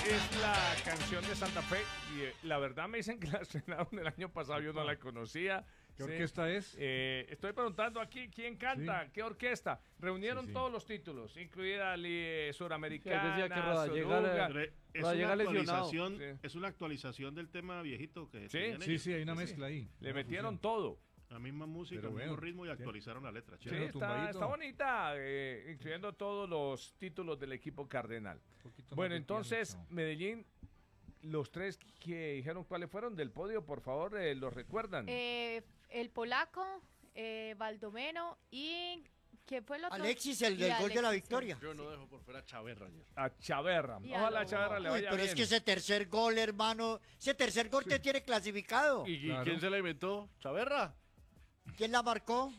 es la canción de Santa Fe y la verdad me dicen que la estrenaron el año pasado, yo no la conocía. ¿Qué orquesta es? Estoy preguntando aquí quién canta, Sí. qué orquesta. Reunieron Sí. todos los títulos, incluida Sí, Suramericana, él decía que Rodallega. Es Rodallega una lesionado. actualización, Sí. es una actualización del tema viejito que Sí, tenían Sí, ellos. sí, hay una mezcla ahí. Le Una metieron fusión. todo. La misma música, Pero el mismo bueno, ritmo y sí. actualizaron la letra. Sí, Chévere. Pero tumbadito. está bonita, incluyendo todos los títulos del equipo cardenal. Un poquito más Bueno, de entonces, piano, Medellín, los tres que dijeron cuáles fueron del podio, por favor, ¿los recuerdan? El polaco, Baldomero y... ¿Quién fue el otro? Alexis, el Y del gol de la Alexis, victoria. Yo no dejo por fuera a Chaverra ayer. A Chaverra. Y Ojalá a a Chaverra le Uy, vaya pero bien. es que ese tercer gol, hermano, ese tercer gol te tiene clasificado. ¿Y Claro. quién se la inventó? ¿Chaverra? ¿Quién la marcó?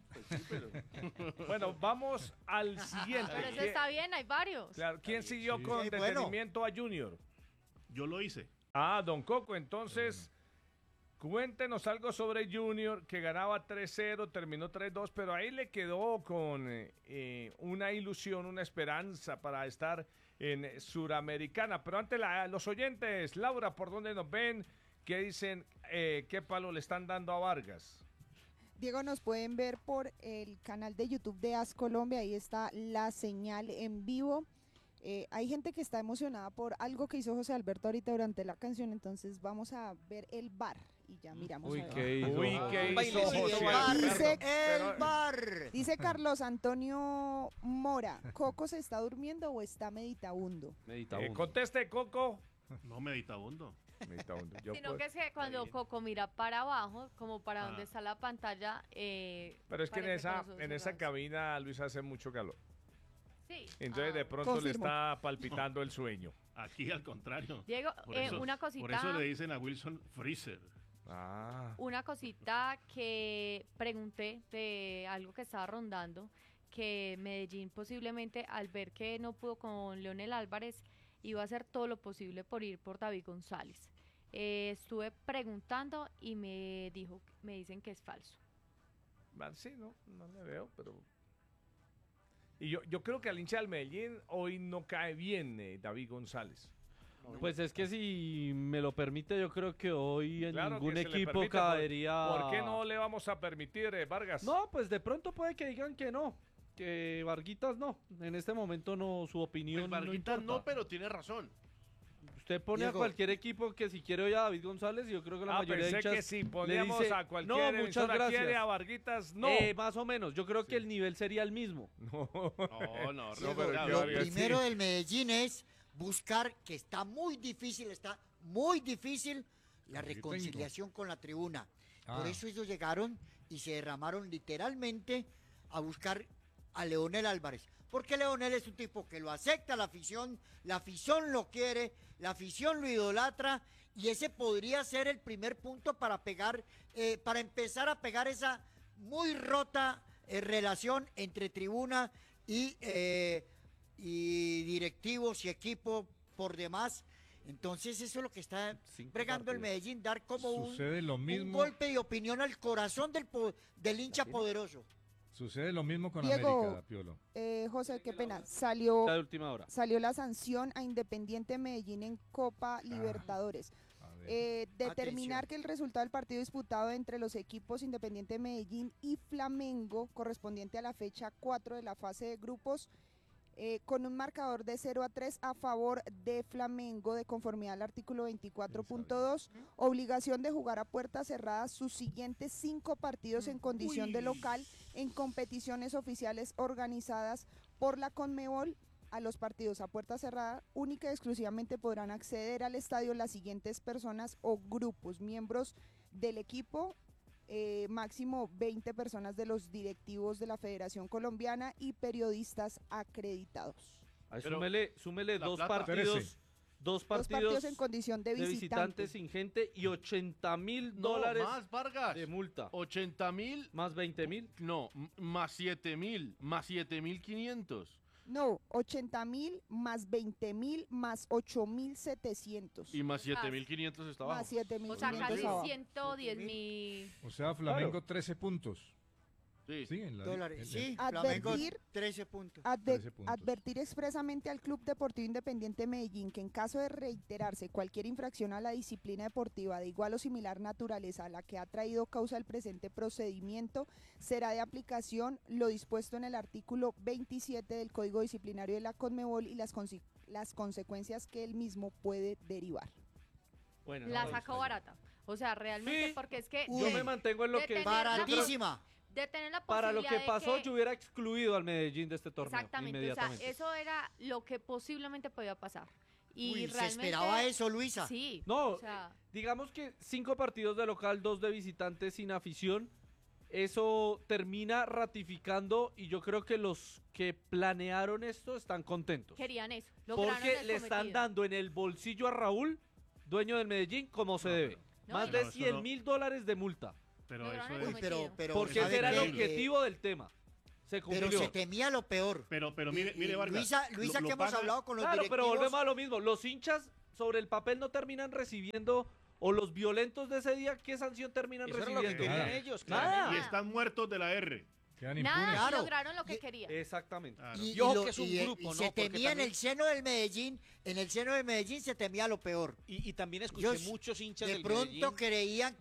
Bueno, vamos al siguiente. Pero eso está bien, hay varios. Claro, ¿quién siguió Sí. con Sí, bueno. detenimiento a Junior? Yo lo hice. Ah, Don Coco, entonces, cuéntenos algo sobre Junior, que ganaba 3-0, terminó 3-2, pero ahí le quedó con una ilusión, una esperanza para estar en Suramericana. Pero antes, los oyentes, Laura, ¿por dónde nos ven? ¿Qué dicen? ¿Qué palo le están dando a Vargas? Diego, nos pueden ver por el canal de YouTube de AS Colombia, ahí está la señal en vivo. Hay gente que está emocionada por algo que hizo José Alberto ahorita durante la canción, entonces vamos a ver el bar y ya miramos. Uy, a ver. qué hizo. Uy, ¿qué Un hizo bailecito. José El bar, Alberto? el bar. Dice Carlos Antonio Mora, ¿Coco se está durmiendo o está meditabundo? Meditabundo. Conteste, Coco. No, meditabundo. Meditabundo. Yo, Sino pues, que es que cuando Coco mira para abajo, como para donde Ah. está la pantalla, pero es que en parece esa, con los ojos en esa cerrados. cabina, Luis, hace mucho calor. Sí. Entonces, de Ah. pronto le Confirmo. está palpitando el sueño. Aquí al contrario. Diego, Por eso, una cosita. por eso le dicen a Wilson Freezer. Ah. Una cosita que pregunté de algo que estaba rondando, que Medellín posiblemente al ver que no pudo con Leonel Álvarez, iba a hacer todo lo posible por ir por David González. Estuve preguntando y me dicen que es falso. Sí, no le veo, pero... Y yo creo que al hincha del Medellín hoy no cae bien David González. Pues es que si me lo permite, yo creo que hoy en Claro ningún que se le equipo permite, caería... ¿Por qué no le vamos a permitir, Vargas? No, pues de pronto puede que digan que no, que Varguitas no. En este momento no, su opinión Pues no Varguitas importa. no, pero tiene razón. Usted pone Diego. a cualquier equipo que si quiere hoy a David González, yo creo que la mayoría de pensé hinchas que si le poníamos dice, a cualquier no, muchas emisora gracias. quiere a Varguitas, no. Más o menos, yo creo que el nivel sería el mismo. No. No, No, Diego, pero qué lo Vargas, primero sí. del Medellín es buscar, que está muy difícil la Cambio reconciliación con la tribuna. Por Ah. eso ellos llegaron y se derramaron literalmente a buscar a Leonel Álvarez. Porque Leonel es un tipo que lo acepta la afición lo quiere, la afición lo idolatra, y ese podría ser el primer punto para pegar, para empezar a pegar esa muy rota relación entre tribuna y directivos y equipo por demás. Entonces eso es lo que está 5 bregando el partidos. Medellín, dar como Sucede lo un mismo. golpe de opinión al corazón del hincha poderoso. Sucede lo mismo con Diego, América, Piolo. José, qué pena, salió La de última hora. la sanción a Independiente Medellín en Copa Libertadores. A ver. Determinar Atención. que el resultado del partido disputado entre los equipos Independiente Medellín y Flamengo, correspondiente a la fecha 4 de la fase de grupos, con un marcador de 0-3 a favor de Flamengo, de conformidad al artículo 24.2, obligación de jugar a puertas cerradas sus siguientes 5 partidos en condición de local en competiciones oficiales organizadas por la Conmebol. A los partidos a puerta cerrada, única y exclusivamente podrán acceder al estadio las siguientes personas o grupos, miembros del equipo, máximo 20 personas de los directivos de la Federación Colombiana y periodistas acreditados. Ahí Pero súmele la dos plata. partidos, Espérese. dos Dos partidos partidos en condición de de visitante. visitantes sin gente y $80,000 No, más, Vargas. de multa. 80.000, Más 20,000. no, más 7.000, más 7.500. No, 80.000 más 20.000 más 8.700. Y más 7.500 está abajo. Más 7.500 O sea, casi abajo. 110.000. O sea, Flamengo 13 puntos. Sí. Sí, en la dólares. Sí, Advertir- Flamengo 13 puntos. 13 puntos. Advertir expresamente al Club Deportivo Independiente Medellín que en caso de reiterarse cualquier infracción a la disciplina deportiva de igual o similar naturaleza a la que ha traído causa el presente procedimiento, será de aplicación lo dispuesto en el artículo 27 del Código Disciplinario de la Conmebol y las consecuencias que el mismo puede derivar. Bueno, La no, sacó barata. O sea, realmente, Sí. porque es que Uy, Yo me mantengo en lo de que... tener- Baratísima. de tener la Para lo que posibilidad de pasó, que- yo hubiera excluido al Medellín de este torneo Exactamente, o sea, inmediatamente. eso era lo que posiblemente podía pasar. Y Uy, se realmente, esperaba eso, Luisa. Sí. No, o sea, digamos que 5 partidos de local, 2 de visitante sin afición, eso termina ratificando y yo creo que los que planearon esto están contentos. querían eso. Lograron Porque el le están cometido. dando en el bolsillo a Raúl, dueño del Medellín, como se debe. No, Más y- de No, eso 100.000 de multa. Pero Lograron eso el es... Uy, cometido. pero Porque ¿sabe ese era el qué? objetivo del tema. Se Pero cumplió. se temía lo peor. Pero mire, Y mire, Vargas. Luisa lo que hemos pagan- hablado con los Claro, pero directivos. volvemos a lo mismo. Los hinchas sobre el papel no terminan recibiendo, o los violentos de ese día, ¿qué sanción terminan Eso era lo que recibiendo? querían Nada. ellos, Nada. claramente. Y están muertos de la R. Quedan Nada, impunes. Claro. lograron lo que Y- querían. Exactamente. Claro. Y, ojo lo- que es un y- grupo, y ¿no? se Porque temía también- en el seno del Medellín, en el seno del Medellín se temía lo peor. Y también escuché Ellos muchos hinchas De del pronto Medellín. creían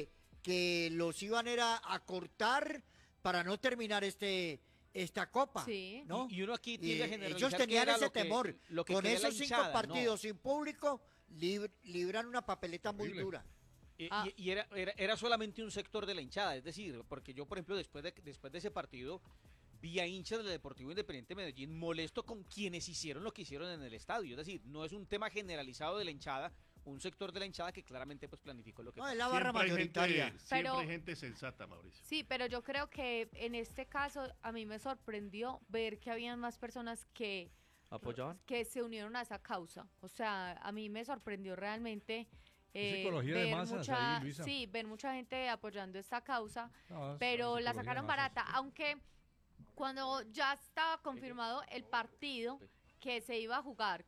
que los iban era a cortar para no terminar esta copa. Sí. ¿no? Y uno aquí Y tiende a generalizar ellos que tenían era ese lo que- temor. lo que Con quería la esos 5 hinchada, ¿no? partidos sin público, libran una papeleta muy Horrible. dura. Ah. Y era solamente un sector de la hinchada, es decir, porque yo, por ejemplo, después de ese partido, vi a hinchas del Deportivo Independiente Medellín molesto con quienes hicieron lo que hicieron en el estadio. Es decir, no es un tema generalizado de la hinchada, un sector de la hinchada que claramente pues planificó lo que No, pasó. es la barra Siempre hay mayoritaria. gente, siempre Pero- hay gente sensata, Mauricio. Sí, pero yo creo que en este caso a mí me sorprendió ver que habían más personas ¿Apoyaban? que se unieron a esa causa. O sea, a mí me sorprendió realmente psicología de masas ahí, Luisa. sí, ver mucha gente apoyando esta causa, No, pero es la psicología de sacaron masas. barata, aunque cuando ya estaba confirmado el partido que se iba a jugar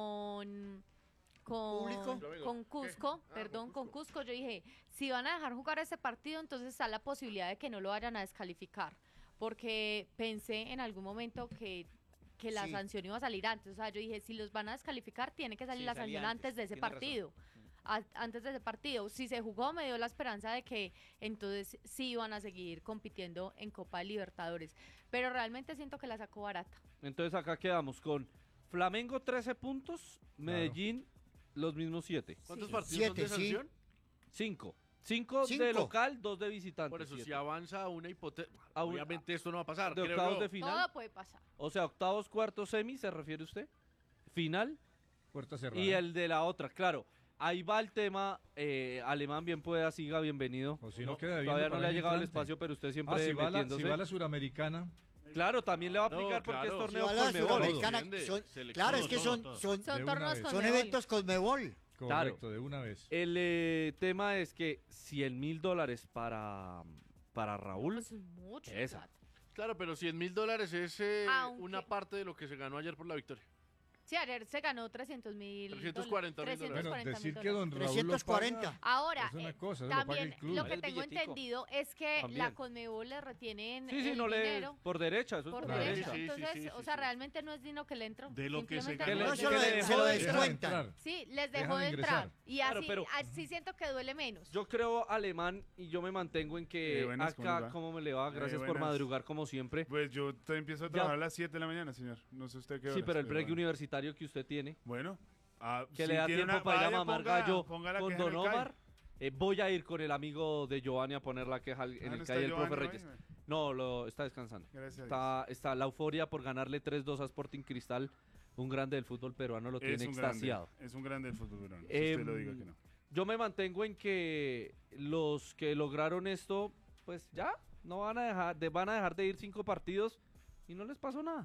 ¿Público? con Cusco, perdón, con Cusco, yo dije, si van a dejar jugar ese partido, entonces está la posibilidad de que no lo vayan a descalificar, porque pensé en algún momento que la Sí. sanción iba a salir antes, o sea, yo dije, si los van a descalificar, tiene que salir Sí, la salía sanción antes de ese tiene razón. partido. Antes de ese partido, si se jugó me dio la esperanza de que entonces sí iban a seguir compitiendo en Copa Libertadores, pero realmente siento que la sacó barata. Entonces acá quedamos con Flamengo 13 puntos, Medellín los mismos 7. ¿Cuántos Sí. partidos son de 7, sí. sanción? 5. 5 de 5. local, 2 de visitante. Por eso, si siete. avanza una hipótesis. A un- Obviamente esto no va a pasar. de creo octavos yo. de final. Todo puede pasar. O sea, octavos, cuartos, semi, ¿se refiere usted? Final. Puerta cerrada. Y el de la otra, claro. Ahí va el tema. Alemán, bien pueda, siga, bienvenido. O si no, queda bien. Todavía no para le ha el llegado el entrante. espacio, pero usted siempre Si va, metiéndose. si va a la suramericana, Claro, también le va a No, aplicar porque es claro. torneo Si va a la Conmebol. Suramericana, Entiende, son- selección, claro, es que todo, son, todo. son, Son de torneos una vez. con son eventos Conmebol. Claro. correcto, de una vez. El tema es que $100.000 para Raúl. Pues es mucho. Esa. plata. Claro, pero $100.000 es Aunque- una parte de lo que se ganó ayer por la victoria. Sí, ayer se ganó 300.000. 340.000 dólares. Bueno, 340.000 decir que don dólares. Raúl lo 340. paga Ahora, es una cosa, eso lo paga también el club. lo que El tengo billetico. entendido es que También. la Conmebol le retienen Sí, sí, el no le. dinero Por derecha, eso es por por Claro. derecha. Sí, sí, Entonces, sí, sí, o sea, sí. realmente no es dinero que le entró. De lo que se simplemente ganó. No, Que se lo, le se dejó lo de Dejan descuentan. entrar. Sí, les Dejan dejó de entrar. ingresar. Y Claro, así, pero- así siento que duele menos. Yo creo alemán y yo me mantengo en que buenas, ¿cómo les acá, va? ¿cómo me le va? Gracias por buenas. madrugar como siempre. Pues yo empiezo a Ya. trabajar a las 7 de la mañana, señor. No sé usted qué Sí, horas, pero el break bueno. universitario que usted tiene, Bueno. que si le da tiene tiempo una- para ir a vaya, mamar ponga- gallo ponga la con queja en Don el CAI. Omar. Voy a ir con el amigo de Giovanni a poner la queja en Ah, ¿no el está CAI del profe Giovanni hoy? Reyes. No, está descansando. Gracias a Dios. Está la euforia por ganarle 3-2 a Sporting Cristal, un grande del fútbol peruano, lo Es tiene un grande, extasiado. es un grande del fútbol peruano, si Em, usted lo diga que no. Yo me mantengo en que los que lograron esto, pues ya, no van a dejar de ir 5 partidos y no les pasó nada.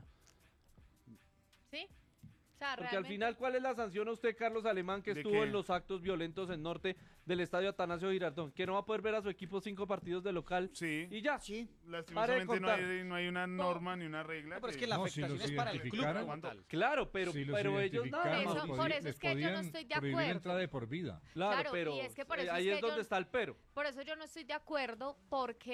¿Sí? O sea, Porque al realmente- final, ¿cuál es la sanción a usted, Carlos Alemán, que ¿De estuvo qué? en los actos violentos en Norte del estadio Atanasio Girardot? Que no va a poder ver a su equipo 5 partidos de local Sí, y ya. Sí. lastimosamente no contar. no hay una norma ni una regla. No, pero es que la No, si afectación los es para el club identificaran, como tal. Claro, pero, Si los pero ellos nada. identificaran, Eso- les por podían- eso es les que yo no podían estoy de prohibir acuerdo. entrada de por vida. Claro, Claro, pero y es que por eso ahí es es que donde yo- está el pero. Por eso yo no estoy de acuerdo, porque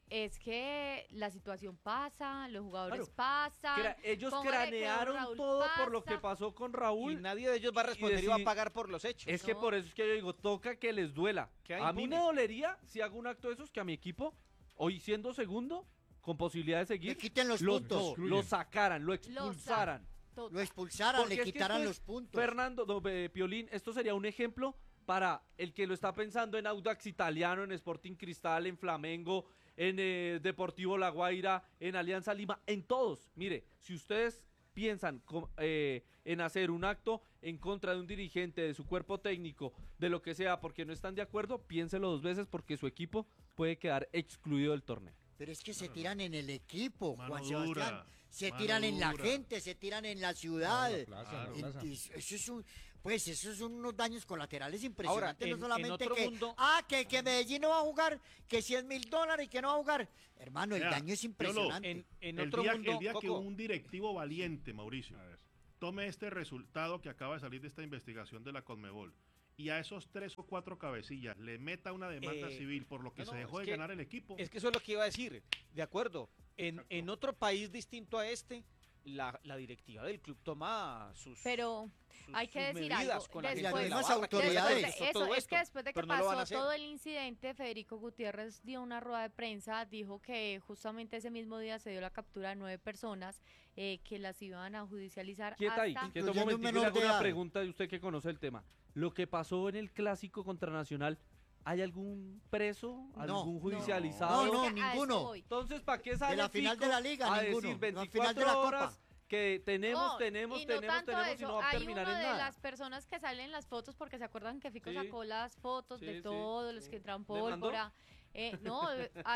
Es que la situación pasa, los jugadores Claro. pasan. Ellos póngale que cranearon Raúl todo por lo pasa. que pasó con Raúl. Y nadie de ellos va a responder y va a pagar por los hechos. Es que No. por eso es que yo digo, toca que les duela. Queda A mí me impune. dolería si hago un acto de esos que a mi equipo, hoy siendo segundo, con posibilidad de Le seguir, quiten los lo, puntos. lo sacaran, lo expulsaran. Lo expulsaran, Porque le es que quitaran esto los es, puntos. Fernando, Piolín, esto sería un ejemplo para el que lo está pensando en Audax Italiano, en Sporting Cristal, en Flamengo, en Deportivo La Guaira, en Alianza Lima, en todos. Mire, si ustedes piensan en hacer un acto en contra de un dirigente, de su cuerpo técnico, de lo que sea, porque no están de acuerdo, piénselo 2 veces porque su equipo puede quedar excluido del torneo. Pero es que se tiran en el equipo, Mano Juan dura, Sebastián. Se mano tiran en la dura. gente, se tiran en la ciudad. En la plaza, en la plaza. Eso es pues esos son unos daños colaterales impresionantes. Ahora, no solamente otro que, mundo- que Medellín no va a jugar, que $100.000 y que no va a jugar. Hermano, el Vea, daño es Piolo, impresionante. En El otro día, mundo, el día que Coco, un directivo valiente, Mauricio, tome este resultado que acaba de salir de esta investigación de la Conmebol y a esos 3 o 4 cabecillas le meta una demanda civil por lo que no, se no, dejó es de que- ganar el equipo. es que eso es lo que iba a decir. De acuerdo. En otro país distinto a este, la directiva del club toma sus, Pero hay que sus decir medidas algo. con la Después, gente de la mismas barra, que autoridades. después de Eso, todo es esto, que después de que pero no lo van a pasó hacer. todo el incidente, Federico Gutiérrez dio una rueda de prensa, dijo que justamente ese mismo día se dio la captura de 9 personas que las iban a judicializar Quieta ahí, hasta... quieto un Incluyendo un momentico, le menor hago de una edad. pregunta de usted que conoce el tema. Lo que pasó en el clásico contra Nacional, ¿hay algún preso, No, algún no. judicializado? No, Es que a eso ninguno. voy. Entonces, ¿para qué sale la final Fico de la liga, a ninguno. decir La final 24 de la Copa. horas que tenemos No, tenemos y no tanto y eso, no va a hay terminar uno en de nada? las personas que salen en las fotos, porque se acuerdan que Fico Sí. sacó las fotos Sí, de sí, todos los sí. que entran ¿Le mandó? pólvora. No,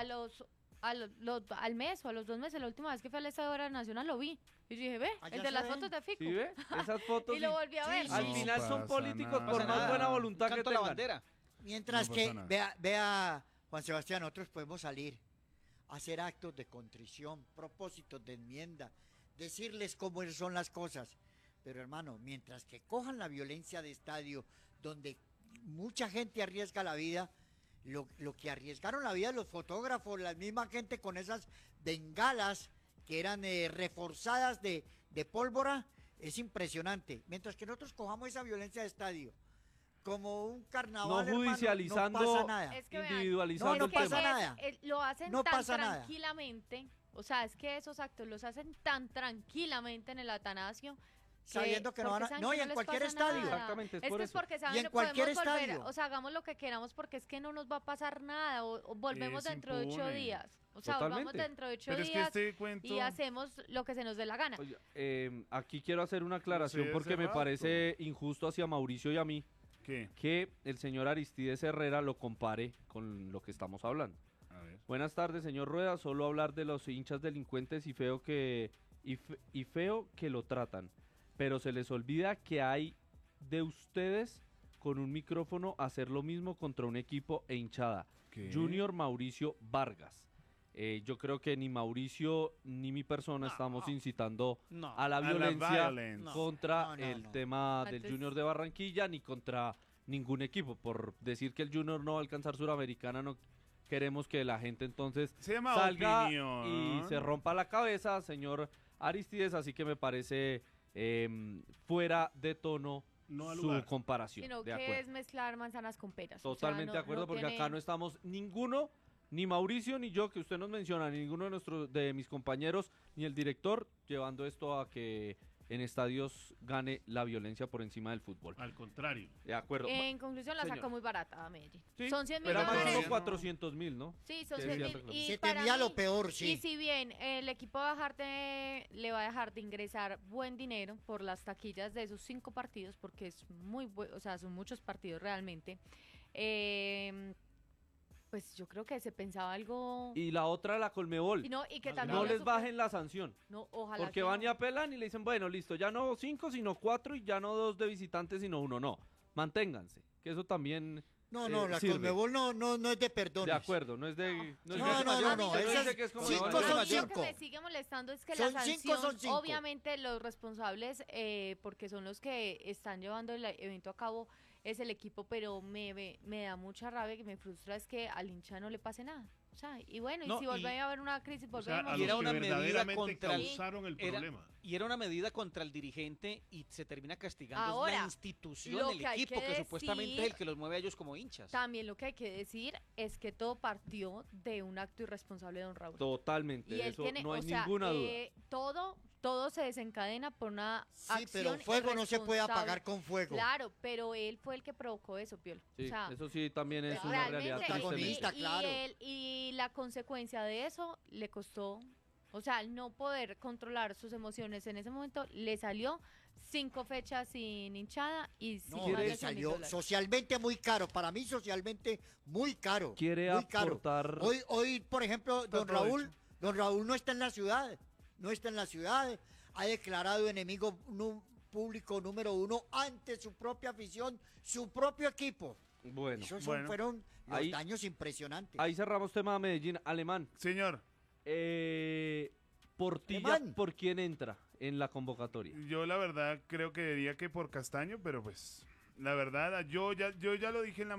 al mes o a los 2 meses, la última vez que fui al Estadio Hora Nacional lo vi. Y yo dije, ve, Allá el de se las ven. fotos de Fico. ¿Sí ve? Esas fotos Y lo sí. volví a Sí, ver. sí. Al No final son pasa políticos nada. por pasa más nada. buena voluntad que Canto la tengan. bandera. Mientras No que, pasa nada. vea, Juan Sebastián, nosotros podemos salir a hacer actos de contrición, propósitos de enmienda, decirles cómo son las cosas. Pero hermano, mientras que cojan la violencia de estadio, donde mucha gente arriesga la vida, lo que arriesgaron la vida los fotógrafos, la misma gente con esas bengalas que eran reforzadas de pólvora, es impresionante. Mientras que nosotros cojamos esa violencia de estadio como un carnaval, No hermano, judicializando, no pasa nada. Es que vean, individualizando No, no el pasa tema. nada. Lo hacen No tan pasa nada. tranquilamente. O sea, es que esos actos los hacen tan tranquilamente en el Atanasio. Sabiendo que no porque van a- saben no, que y en les cualquier pasa estadio. nada. Exactamente, es Es por que es eso. porque saben Y en que podemos cualquier volver, estadio. o sea, hagamos lo que queramos porque es que no nos va a pasar nada o volvemos Es dentro de 8 impune. días. O sea, volvamos Totalmente. dentro de 8 Pero es que días este cuento... y hacemos lo que se nos dé la gana. Oye, aquí quiero hacer una aclaración hace porque me rato. parece injusto hacia Mauricio y a mí ¿Qué? que el señor Aristides Herrera lo compare con lo que estamos hablando. A ver. Buenas tardes, señor Rueda. Solo hablar de los hinchas delincuentes y feo que lo tratan. Pero se les olvida que hay de ustedes con un micrófono hacer lo mismo contra un equipo e hinchada. ¿Qué? Junior Mauricio Vargas. Yo creo que ni Mauricio ni mi persona estamos incitando No. a la A la violencia violence. contra No, no, el no. tema del Antes- Junior de Barranquilla ni contra ningún equipo. Por decir que el Junior no va a alcanzar Suramericana, no queremos que la gente entonces Se llama salga opinión. y se rompa la cabeza, señor Aristides, así que me parece fuera de tono No al su lugar. comparación. Sino De que acuerdo. es mezclar manzanas con peras. O sea, Totalmente no- de acuerdo, no porque tiene- acá no estamos ninguno, ni Mauricio ni yo, que usted nos menciona, ni ninguno de mis compañeros, ni el director, llevando esto a que en estadios gane la violencia por encima del fútbol. Al contrario. De acuerdo. En conclusión, la Señor. sacó muy barata a Medellín. Sí, Son 100 pero más millones. solo 400.000, ¿no? Sí, son que 100 decía mil. Fernando. Y Se para temía lo mí- peor, Y sí. si bien el equipo le va a dejar de ingresar buen dinero por las taquillas de esos 5 partidos, porque es o sea, son muchos partidos realmente, pues yo creo que se pensaba algo... Y la otra, la Colmebol. y que también No lo les supe- bajen la sanción. No, ojalá Porque que van no. y apelan y le dicen, bueno, listo, ya no 5, sino 4 y ya no 2 de visitantes, sino 1. No, manténganse. Que eso también No, no, la sirve. Conmebol no es de perdones. De acuerdo, no es de... No, es no, de- no, no, Usted esas dice que es como cinco de- son A mí lo cinco. que me sigue molestando es que Son la 5, sanción, son 5. obviamente los responsables, porque son los que están llevando el evento a cabo, es el equipo, pero me da mucha rabia, que me frustra es que al hincha no le pase nada. O sea, y bueno, No, y si vuelve a haber una crisis, O sea, volvemos. a Y era los que una medida verdaderamente contra el- causaron el era- problema. Y era una medida contra el dirigente y se termina castigando es Ahora, la institución, lo el que hay equipo, que que supuestamente es el decir- que los mueve a ellos como hinchas. También lo que hay que decir es que todo partió de un acto irresponsable de don Raúl. Totalmente, Y él eso tiene, no hay o sea, ninguna duda. todo se desencadena por una Sí, acción pero fuego no se puede irresponsable. apagar con fuego. Claro, pero él fue el que provocó eso, Piolo. Sí, o sea, eso sí también es una realmente, realidad. Protagonista, y claro. y la consecuencia de eso le costó, o sea, al no poder controlar sus emociones en ese momento, le salió 5 fechas sin hinchada y sin No, más de le 100.000 salió dólares. socialmente muy caro. Para mí, socialmente muy caro. Quiere muy caro. aportar... Hoy, por ejemplo, don Raúl no está en la ciudad. No está en la ciudad. Ha declarado enemigo público número 1 ante su propia afición, su propio equipo. Bueno, Esos Bueno. fueron los Ahí- daños impresionantes. ahí cerramos tema de Medellín. Alemán, Señor, Portilla, Alemán. ¿por quién entra en la convocatoria? yo la verdad creo que diría que por Castaño, pero pues la verdad yo ya lo dije en la